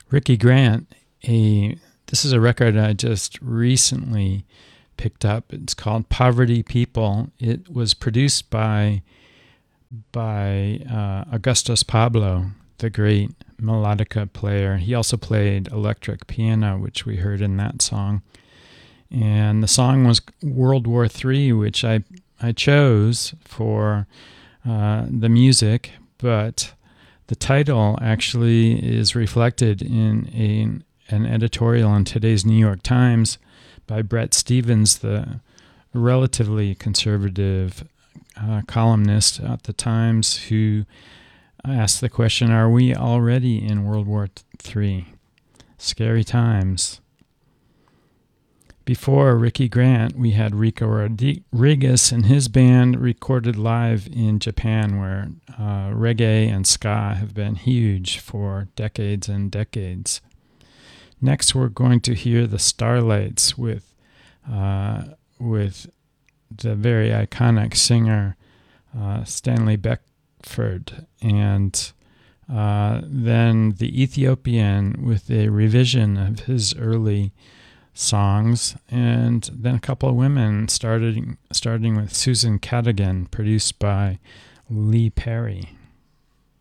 Ricky Grant, this is a record I just recently picked up. It's called Poverty People. It was produced by Augustus Pablo, the great melodica player. He also played electric piano, which we heard in that song. And the song was World War III, which I chose for the music, but the title actually is reflected in an editorial in today's New York Times by Bret Stephens, the relatively conservative columnist at the Times, who asked the question, are we already in World War III? Scary times. Before Ricky Grant, we had Rico Rodriguez and his band recorded live in Japan, where reggae and ska have been huge for decades and decades. Next, we're going to hear the Starlights with the very iconic singer Stanley Beckford, and then the Ethiopian with a revision of his early songs, and then a couple of women, starting with Susan Cadogan, produced by Lee Perry.